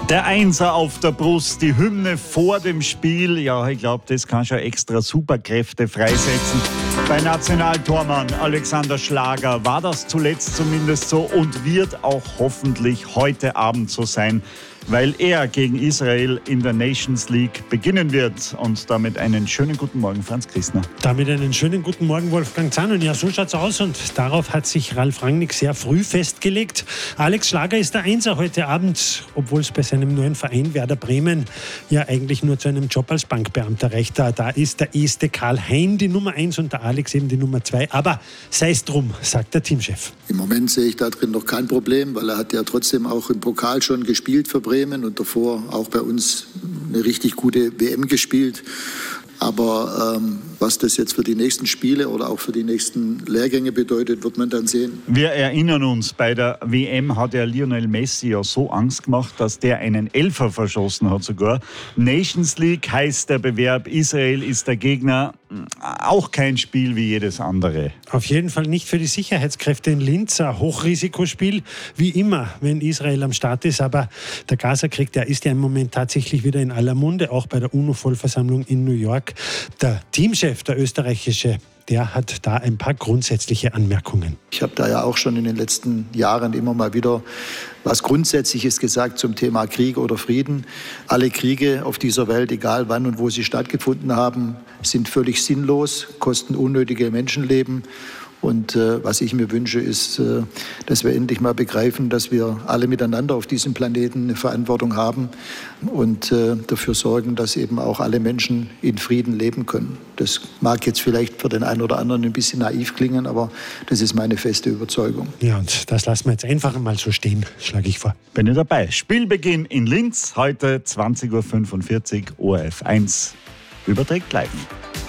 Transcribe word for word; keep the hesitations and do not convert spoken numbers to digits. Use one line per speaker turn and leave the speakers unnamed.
Der Einser auf der Brust, die Hymne vor dem Spiel. Ja, ich glaube, das kann schon extra Superkräfte freisetzen. Bei Nationaltormann Alexander Schlager war das zuletzt zumindest so und wird auch hoffentlich heute Abend so sein, weil er gegen Israel in der Nations League beginnen wird. Und damit einen schönen guten Morgen, Franz Christner.
Damit einen schönen guten Morgen, Wolfgang Zahn. Und ja, so schaut's aus. Und darauf hat sich Ralf Rangnick sehr früh festgelegt. Alex Schlager ist der Einser heute Abend, obwohl es bei seinem neuen Verein Werder Bremen ja eigentlich nur zu einem Job als Bankbeamter reicht. Da, da ist der Este Karl Hein die Nummer eins und der Alex eben die Nummer zwei. Aber sei es drum, sagt der Teamchef.
Im Moment sehe ich da drin noch kein Problem, weil er hat ja trotzdem auch im Pokal schon gespielt für Bremen und davor auch bei uns eine richtig gute W M gespielt. Aber ähm, was das jetzt für die nächsten Spiele oder auch für die nächsten Lehrgänge bedeutet, wird man dann sehen.
Wir erinnern uns, bei der W M hat ja Lionel Messi ja so Angst gemacht, dass der einen Elfer verschossen hat sogar. Nations League heißt der Bewerb, Israel ist der Gegner. Auch kein Spiel wie jedes andere.
Auf jeden Fall nicht für die Sicherheitskräfte in Linz. Ein Hochrisikospiel, wie immer, wenn Israel am Start ist. Aber der Gazakrieg, der ist ja im Moment tatsächlich wieder in aller Munde, auch bei der UNO-Vollversammlung in New York. Der Teamchef, der österreichische, der hat da ein paar grundsätzliche Anmerkungen.
Ich habe da ja auch schon in den letzten Jahren immer mal wieder was Grundsätzliches gesagt zum Thema Krieg oder Frieden. Alle Kriege auf dieser Welt, egal wann und wo sie stattgefunden haben, sind völlig sinnlos, kosten unnötige Menschenleben. Und äh, was ich mir wünsche, ist, äh, dass wir endlich mal begreifen, dass wir alle miteinander auf diesem Planeten eine Verantwortung haben und äh, dafür sorgen, dass eben auch alle Menschen in Frieden leben können. Das mag jetzt vielleicht für den einen oder anderen ein bisschen naiv klingen, aber das ist meine feste Überzeugung.
Ja, und das lassen wir jetzt einfach mal so stehen, schlage ich vor.
Bin ich dabei. Spielbeginn in Linz, heute zwanzig Uhr fünfundvierzig, O R F eins überträgt live.